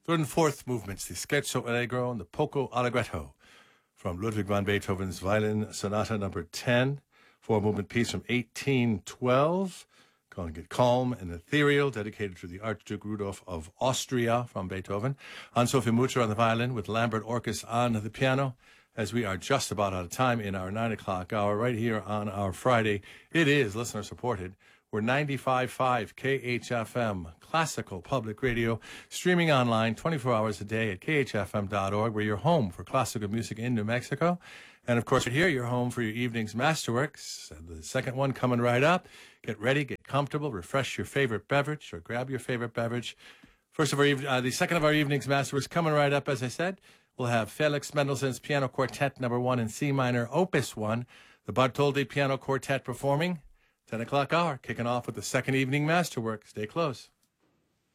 Third and fourth movements, the Scherzo Allegro and the Poco Allegretto from Ludwig van Beethoven's Violin Sonata number 10, four-movement piece from 1812, calling it Calm and Ethereal, dedicated to the Archduke Rudolph of Austria from Beethoven. Anne-Sophie Mutter on the violin with Lambert Orkes on the piano, as we are just about out of time in our 9 o'clock hour right here on our Friday. It is listener-supported. We're 95.5 KHFM, classical public radio, streaming online 24 hours a day at khfm.org. We're your home for classical music in New Mexico. And, of course, here, you're home for your evening's masterworks. The second one coming right up. Get ready, get comfortable, refresh your favorite beverage, or grab your favorite beverage. First of our the second of our evening's masterworks coming right up, as I said. We'll have Felix Mendelssohn's Piano Quartet number 1 in C minor, Opus 1, the Bartholdi Piano Quartet performing. 10 o'clock hour, kicking off with the second evening masterwork. Stay close.